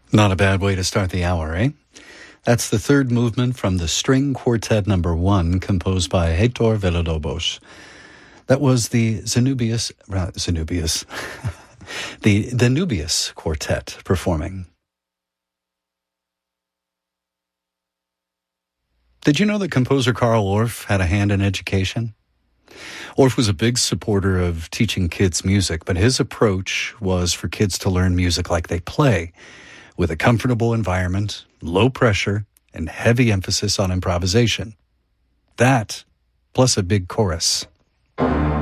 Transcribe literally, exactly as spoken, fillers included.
Not a bad way to start the hour, eh? That's the third movement from the String Quartet Number One, composed by Hector Villalobos. That was the Zenubius, uh, Zenubius, the the Nubius Quartet performing. Did you know that composer Carl Orff had a hand in education? Orff was a big supporter of teaching kids music, but his approach was for kids to learn music like they play, with a comfortable environment, low pressure, and heavy emphasis on improvisation. That, plus a big chorus.